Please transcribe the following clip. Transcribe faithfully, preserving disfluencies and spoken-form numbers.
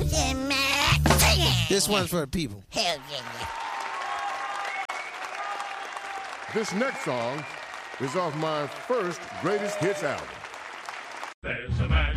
This one's for the people. Hell yeah. This next song is off my first greatest hits album. There's a man